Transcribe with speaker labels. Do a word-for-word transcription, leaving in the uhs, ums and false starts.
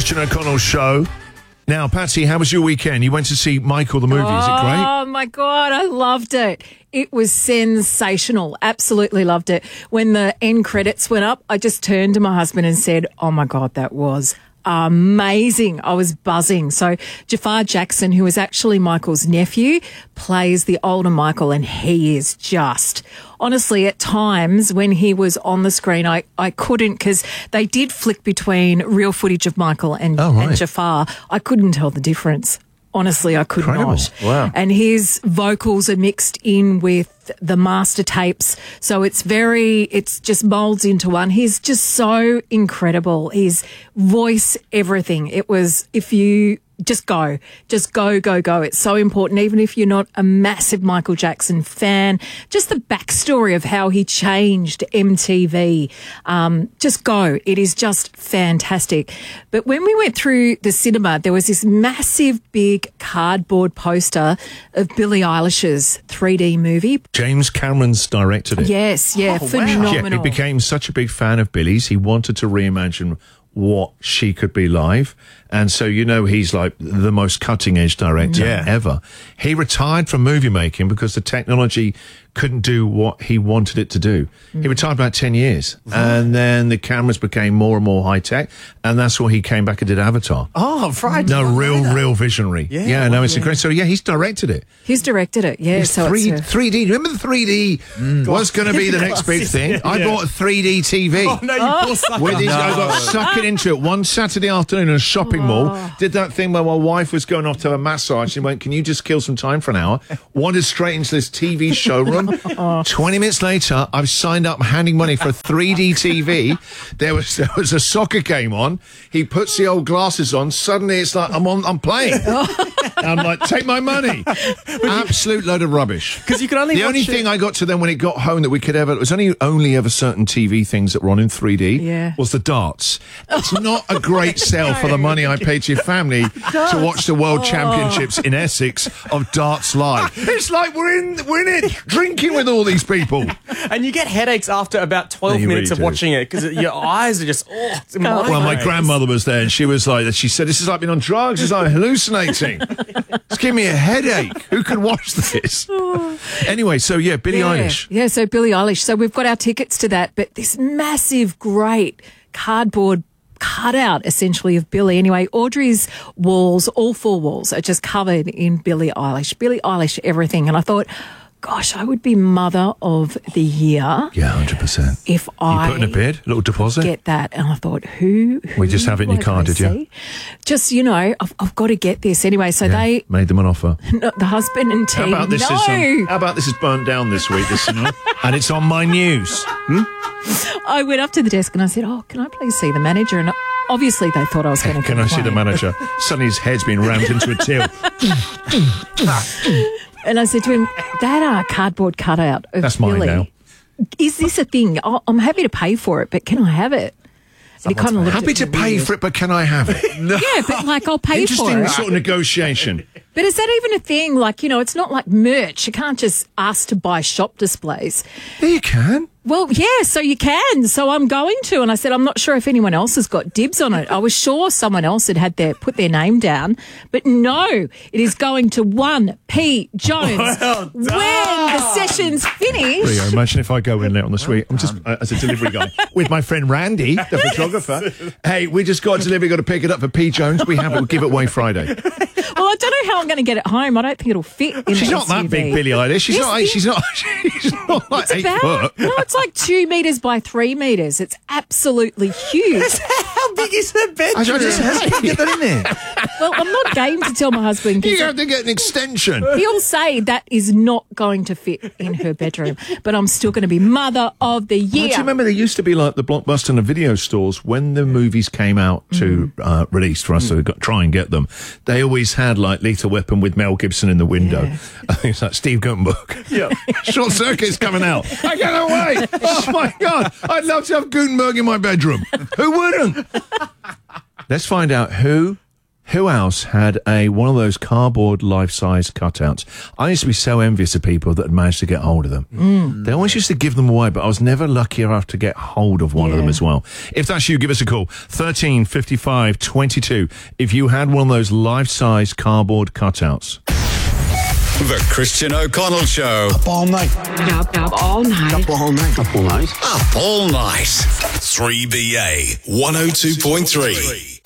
Speaker 1: Richard O'Connell Show. Now, Patsy, how was your weekend? You went to see Michael the movie.
Speaker 2: Oh,
Speaker 1: Is it great?
Speaker 2: Oh, my God. I loved it. It was sensational. Absolutely loved it. When the end credits went up, I just turned to my husband and said, oh, my God, that was amazing. I was buzzing. So Jafar Jackson, who is actually Michael's nephew, plays the older Michael, and he is just... Honestly, at times when he was on the screen, I, I couldn't, because they did flick between real footage of Michael and,
Speaker 1: oh, right.
Speaker 2: and Jafar. I couldn't tell the difference. Honestly, I could
Speaker 1: Incredible.
Speaker 2: not.
Speaker 1: Wow.
Speaker 2: And his vocals are mixed in with the master tapes. So it's very, it's just molds into one. He's just so incredible. His voice, everything. It was, if you... Just go. Just go, go, go. It's so important, even if you're not a massive Michael Jackson fan. Just the backstory of how he changed M T V. Um, just go. It is just fantastic. But when we went through the cinema, there was this massive, big cardboard poster of Billie Eilish's three D movie.
Speaker 1: James Cameron's directed it.
Speaker 2: Yes, yeah,
Speaker 1: Oh,
Speaker 2: phenomenal.
Speaker 1: wow. Yeah, he became such a big fan of Billie's. He wanted to reimagine what she could be live. And so, you know, he's like the most cutting edge director
Speaker 3: Yeah.
Speaker 1: ever. He retired from movie making because the technology couldn't do what he wanted it to do. Mm. He retired about ten years. Mm. And then the cameras became more and more high tech. And that's why he came back and did Avatar.
Speaker 3: Oh, right.
Speaker 1: No, real, real visionary.
Speaker 3: Yeah.
Speaker 1: Yeah, no, it's
Speaker 2: Yeah.
Speaker 1: great. So, yeah, he's directed it.
Speaker 2: He's directed it, yeah.
Speaker 1: It's
Speaker 2: so
Speaker 1: three,
Speaker 2: it's a,
Speaker 1: three D. Remember the three D was going to be the next big thing?
Speaker 3: Yeah.
Speaker 1: I bought a three D T V.
Speaker 3: Oh, no, you poor sucker.
Speaker 1: With his,
Speaker 3: No.
Speaker 1: I got sucking into it one Saturday afternoon in a shopping mall. Did that thing where my wife was going off to a massage. She went, can you just kill some time for an hour? Wandered straight into this T V showroom. twenty minutes later, I've signed up handing money for a three D T V. There was there was a soccer game on. He puts the old glasses on. Suddenly it's like, I'm on, I'm playing. I'm like, take my money. Absolute load of rubbish.
Speaker 3: Because you could only
Speaker 1: The
Speaker 3: watch
Speaker 1: only
Speaker 3: it-
Speaker 1: thing I got to then when it got home that we could ever, it was only only ever certain T V things that were on in three D,
Speaker 2: Yeah.
Speaker 1: was the darts. It's not a great sell for the money I paid to your family to watch the World Championships in Essex of darts live. It's like we're in, we're in it drinking with all these people.
Speaker 3: And you get headaches after about twelve
Speaker 1: You
Speaker 3: minutes
Speaker 1: really
Speaker 3: of
Speaker 1: do.
Speaker 3: watching it because your eyes are just, oh, it's
Speaker 1: Well, my grandmother was there and she was like, she said, this is like being on drugs, it's like hallucinating. It's giving me a headache. Who can watch this? Anyway, so yeah, Billie
Speaker 2: yeah.
Speaker 1: Eilish.
Speaker 2: Yeah, so Billie Eilish. So we've got our tickets to that, but this massive, great cardboard cutout, essentially, of Billie. Anyway, Audrey's walls, all four walls, are just covered in Billie Eilish. Billie Eilish, everything. And I thought, gosh, I would be mother of the year
Speaker 1: Yeah, one hundred percent.
Speaker 2: if
Speaker 1: You
Speaker 2: I
Speaker 1: put in a bid, a little deposit?
Speaker 2: get that. And I thought, who? who
Speaker 1: We just have it in your
Speaker 2: would
Speaker 1: car,
Speaker 2: I
Speaker 1: did you?
Speaker 2: see? Just, you know, I've, I've got to get this. Anyway, so
Speaker 1: Yeah,
Speaker 2: they,
Speaker 1: made them an offer.
Speaker 2: the husband and
Speaker 1: How
Speaker 2: team,
Speaker 1: about this
Speaker 2: no.
Speaker 1: is um, how about this is burnt down this week, this, you know, and it's on my news.
Speaker 2: I went up to the desk and I said, oh, can I please see the manager? And obviously they thought I was going to
Speaker 1: Can I see the manager? Suddenly his head's been rammed into a till.
Speaker 2: And I said to him, that uh, cardboard cutout of
Speaker 1: That's mine
Speaker 2: Billie,
Speaker 1: now.
Speaker 2: is this a thing? Oh, I'm happy to pay for it, but can I have it? And he kind of looked
Speaker 1: Happy
Speaker 2: at
Speaker 1: to
Speaker 2: me
Speaker 1: pay
Speaker 2: weird.
Speaker 1: for it, but can I have it?
Speaker 2: Yeah, but like I'll pay for
Speaker 1: Interesting
Speaker 2: it.
Speaker 1: sort of negotiation.
Speaker 2: But is that even a thing? Like, you know, it's not like merch. You can't just ask to buy shop displays.
Speaker 1: Yeah, you can.
Speaker 2: Well, yeah, so you can. So I'm going to. And I said, I'm not sure if anyone else has got dibs on it. I was sure someone else had had their put their name down. But no, it is going to one P Jones.
Speaker 3: Well
Speaker 2: when the session's finished.
Speaker 1: Rio, imagine if I go in there on the suite. I'm just uh, as a delivery guy with my friend Randy, the photographer. Hey, we just got a delivery. Got to pick it up for P Jones. We have it. We'll give it away Friday.
Speaker 2: Well, I don't know how I'm going to get it home. I don't think it'll fit in
Speaker 1: She's
Speaker 2: the
Speaker 1: not that
Speaker 2: S U V.
Speaker 1: big, Billie Eilish. She's
Speaker 2: Yes,
Speaker 1: not.
Speaker 2: it
Speaker 1: She's not. She's not like
Speaker 2: It's
Speaker 1: eight
Speaker 2: about,
Speaker 1: foot.
Speaker 2: no, it's like two metres by three metres. It's absolutely huge.
Speaker 3: How big is her bedroom?
Speaker 1: I just
Speaker 3: How did you get that in there?
Speaker 2: Well, I'm not game to tell my husband
Speaker 1: You
Speaker 2: because
Speaker 1: have to get an extension.
Speaker 2: he'll say that is not going to fit in her bedroom. But I'm still going to be mother of the
Speaker 1: Don't
Speaker 2: year.
Speaker 1: you remember there used to be like the Blockbuster and the video stores when the movies came out to uh, release for us to go, try and get them? They always had like Lethal Weapon with Mel Gibson in the window.
Speaker 2: Yeah.
Speaker 1: I think it's like Steve Gutenberg. Yeah, Short Circuit's coming out. I can't wait. Oh my god, I'd love to have Gutenberg in my bedroom. Who wouldn't? Let's find out who Who else had a one of those cardboard life-size cutouts? I used to be so envious of people that had managed to get hold of them. Mm. They always used to give them away, but I was never lucky enough to get hold of one yeah. of them as well. If that's you, give us a call. thirteen fifty-five twenty-two. If you had one of those life-size cardboard cutouts.
Speaker 4: The Christian O'Connell Show.
Speaker 5: Up all night.
Speaker 6: Up, up all night.
Speaker 5: Up all night.
Speaker 4: Up all night. Up all night. three B A one oh two point three.